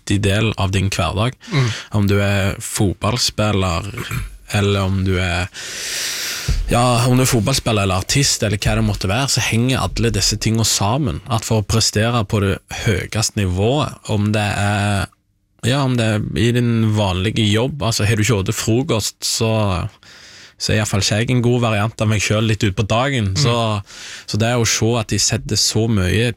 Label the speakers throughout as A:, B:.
A: viktig del av din hverdag. Om du fotballspiller, eller om du om du fotballspiller eller artist, eller hva det måtte være, så henger alle disse tingene sammen. At for å prestere på det høyeste nivået, om det i din vanlige jobb, altså har du ikke åt frokost, så i hvert fall ikke jeg en god variant av meg selv litt ut på dagen, så det å se at de setter så mye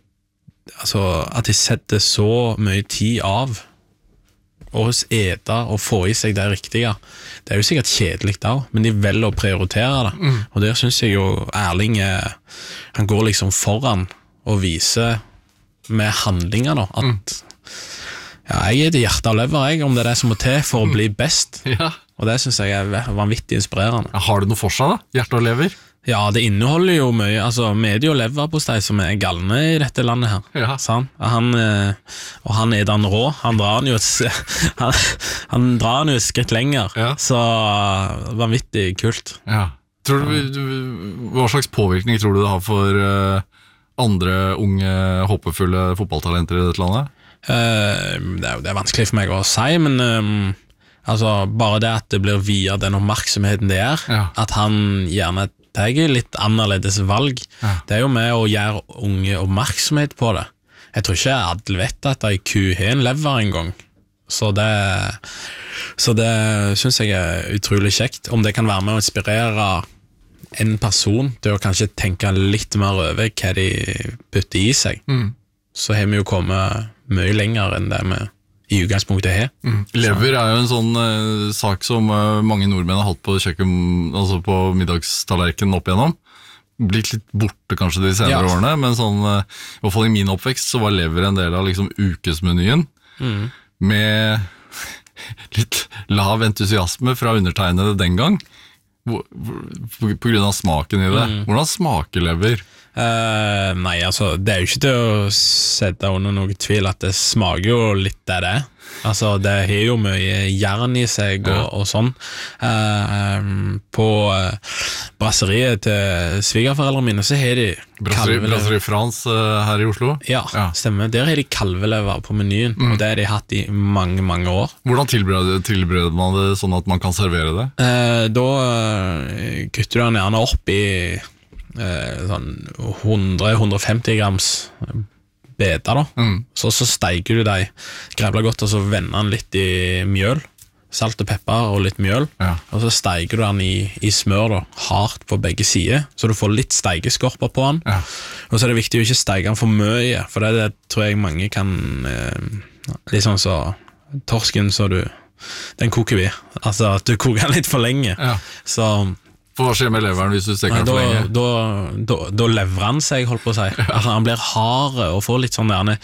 A: tid av å ete og få i seg det riktige, det jo sikkert kjedelig da, men de velger å prioritere det, og der synes jeg jo Erling han går liksom foran og viser med handlinger da, at jeg det hjerte og lever om det det som må til for å bli best, og det synes jeg vanvittig inspirerende.
B: Har det noe for seg da, hjerte og lever?
A: Ja, det inneholder jo mye, altså medie og leverpostei som galne i dette landet her, sant? Og han den rå, han drar han jo et skritt lenger, så vanvittig kult.
B: Tror hva slags påvirkning tror du det har for andre unge, håpefulle fotballtalenter i dette landet?
A: Det vanskelig for meg å si, men altså, bare det at det blir via den oppmerksomheten det at han gjerne tar litt annerledes valg, det jo med å gjøre unge oppmerksomhet på det. Jeg tror ikke alle vet at ei ku har en lever en gang, så det synes jeg utrolig kjekt. Om det kan være med å inspirere en person til å kanskje tenke litt mer over hva de putter i seg, så har vi jo kommet mye lenger enn det vi i utgangspunktet her.
B: Lever jo en sånn sak som mange nordmenn har hatt på kjøkken, altså på middagstallerken opp igjennom. Blitt litt borte kanskje de senere årene, men sånn, i hvert fall i min oppvekst så var lever en del av liksom ukesmenyen, med litt lav entusiasme fra undertegnede den gang, på grunn av smaken i det. Hvordan smaker lever?
A: Nei, altså, det jo ikke til å sette under noe tvil at det smaker jo litt det. Altså, det har jo mye jern i seg og sånn. På brasseriet til svigerforeldrene mine så har de
B: Brasserie Frans her i Oslo?
A: Ja, stemmer. Der har de kalvelever på menyen, og det har de hatt i mange, mange år.
B: Hvordan tilbereder man det sånn at man kan servere det?
A: Da kutter du den gjerne opp i sånn 100-150 grams beta da, så steiker du deg grevla godt, og så vender den litt i mjøl, salt og pepper og litt mjøl, og så steiker du den i smør da, hardt på begge sider, så du får litt steikeskorper på den, og så det viktig å ikke steike den for mye, for det tror jeg mange kan litt sånn så torsken så den koker vi, altså at du koker den litt for lenge, så
B: hva skjer med leveren hvis du steker den for lenge?
A: Da lever han seg, holdt på å si. Altså, han blir hard og får litt sånn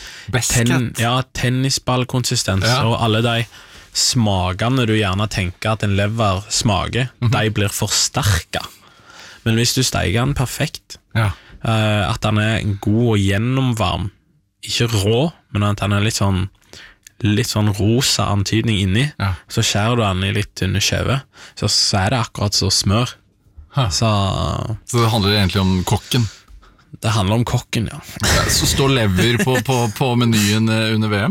A: der tennisballkonsistens, og alle de smakene du gjerne tenker at en lever smaker, de blir forsterket. Men hvis du steker den perfekt, at den god og gjennomvarm, ikke rå, men at den litt sånn rosa antydning inni, så skjærer du den i litt tynne skjeve, så det akkurat så smør. Så
B: det handler egentlig om kokken?
A: Det handler om kokken,
B: Så står lever på menyen under VM?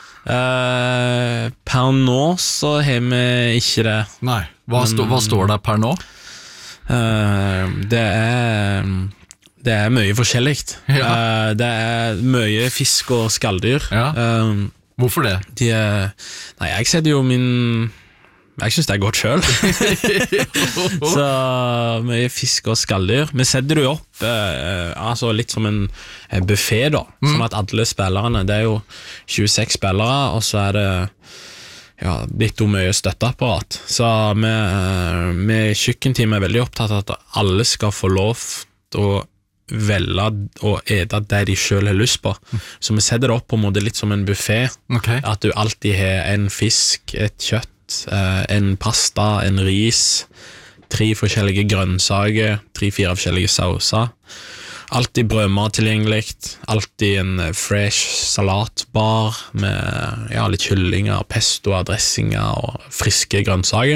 A: Per nå så har vi ikke det.
B: Nei, hva står der per nå?
A: Det mye forskjellig. Det mye fisk og skalldyr.
B: Hvorfor det?
A: Nei, jeg setter jo jeg synes det godt selv. Så mye fisk og skalldyr. Vi setter det opp altså litt som en buffet da, sånn at alle spillerne, det jo 26 spillere, og så det litt mye støtteapparat. Så vi kjøkkenteamet veldig opptatt av at alle skal få lov til å velge og ete det de selv har lyst på. Så vi setter det opp på en måte litt som en buffet, at du alltid har en fisk, et kjøtt, en pasta, en ris, 3 forskjellige grønnsaker, 3-4 forskjellige sauser, alltid brødmat tilgjengelig, alltid en fresh salatbar med litt kyllinger, pestoer, dressinger og friske grønnsaker.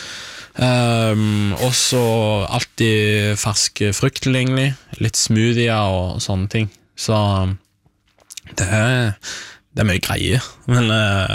A: Og så alltid fersk frukt tilgjengelig, litt smoothier og sånne ting. Så det mye greier, men